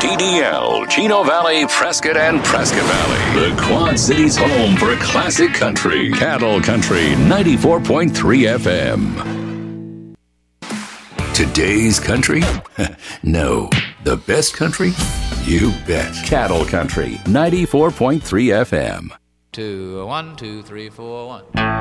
DDL, Chino Valley, Prescott, and Prescott Valley. The Quad Cities' home for classic country. Cattle Country 94.3 FM. Today's country? No. The best country? You bet. Cattle Country 94.3 FM. 2, 1, 2, 3, 4, 1.